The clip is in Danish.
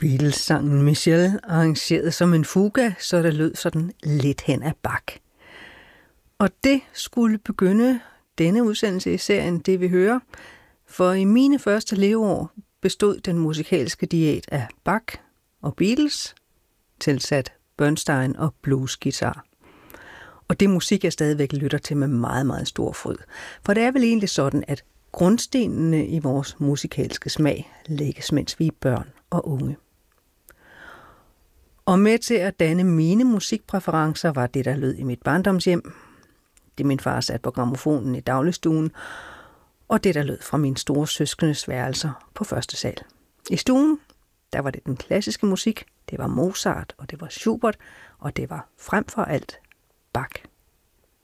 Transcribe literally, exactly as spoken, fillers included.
Beatles-sangen Michelle, arrangeret som en fuga, så der lød sådan lidt hen ad bak. Og det skulle begynde denne udsendelse i serien, det vi hører, for i mine første leveår bestod den musikalske diæt af Bach og Beatles, tilsat Bernstein og bluesguitar. Og det musik, jeg stadigvæk lytter til med meget, meget stor fryd. For det er vel egentlig sådan, at grundstenene i vores musikalske smag lægges, mens vi er børn og unge. Og med til at danne mine musikpræferencer var det, der lød i mit barndomshjem. Det min far satte på grammofonen i dagligstuen, og det, der lød fra mine store søskendes værelser på første sal. I stuen, der var det den klassiske musik, det var Mozart, og det var Schubert, og det var frem for alt Bach.